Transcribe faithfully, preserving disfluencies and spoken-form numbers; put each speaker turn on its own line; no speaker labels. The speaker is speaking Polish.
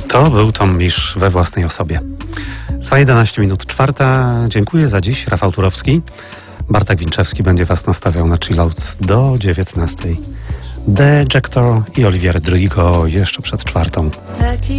To był Tom Misch we własnej osobie. Za jedenaście minut czwarta. Dziękuję za dziś. Rafał Turowski. Bartek Winczewski będzie was nastawiał na chillout do dziewiętnastej. The Jector i Olivier Rodrigo jeszcze przed czwartą.